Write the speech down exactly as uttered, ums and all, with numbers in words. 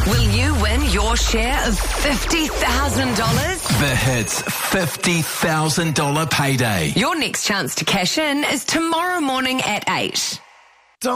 Will you win your share of fifty thousand dollars? The Hits fifty thousand dollars payday. Your next chance to cash in is tomorrow morning at eight.